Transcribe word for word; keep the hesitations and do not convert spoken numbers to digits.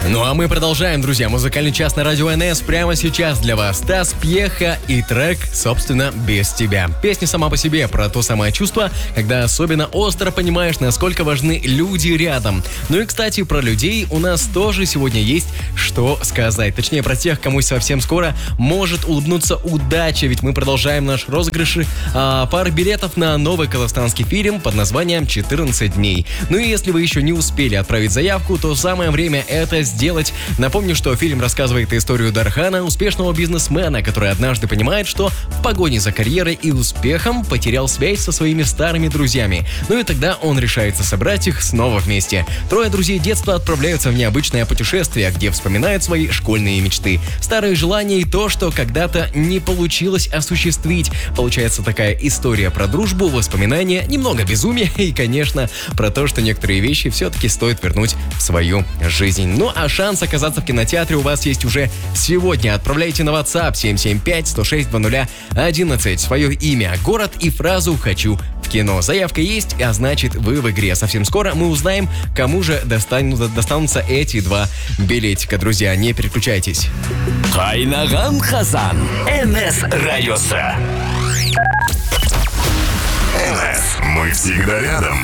Ну а мы продолжаем, друзья. Музыкальный час на радио эн эс прямо сейчас для вас. Стас Пьеха и трек, собственно, «Без тебя». Песня сама по себе про то самое чувство, когда особенно остро понимаешь, насколько важны люди рядом. Ну и, кстати, про людей у нас тоже сегодня есть что сказать. Точнее, про тех, кому совсем скоро может улыбнуться удача. Ведь мы продолжаем наш розыгрыш а, пары билетов на новый казахстанский фильм под названием «четырнадцать дней». Ну и если вы еще не успели отправить заявку, то самое время это сделать. Напомню, что фильм рассказывает историю Дархана, успешного бизнесмена, который однажды понимает, что в погоне за карьерой и успехом потерял связь со своими старыми друзьями. Ну и тогда он решается собрать их снова вместе. Трое друзей детства отправляются в необычное путешествие, где вспоминают свои школьные мечты, старые желания и то, что когда-то не получилось осуществить. Получается такая история про дружбу, воспоминания, немного безумия и, конечно, про то, что некоторые вещи все-таки стоит вернуть в свою жизнь. Ну а шанс оказаться в кинотеатре у вас есть уже сегодня. Отправляйте на WhatsApp семь семь пять сто шесть двадцать одиннадцать свое имя, город и фразу «Хочу в кино». Заявка есть, а значит вы в игре. Совсем скоро мы узнаем, кому же достанутся, достанутся эти два билетика. Друзья, не переключайтесь. Хайнаган Хасан. эн эс Радиосы. эн эс. Мы всегда рядом.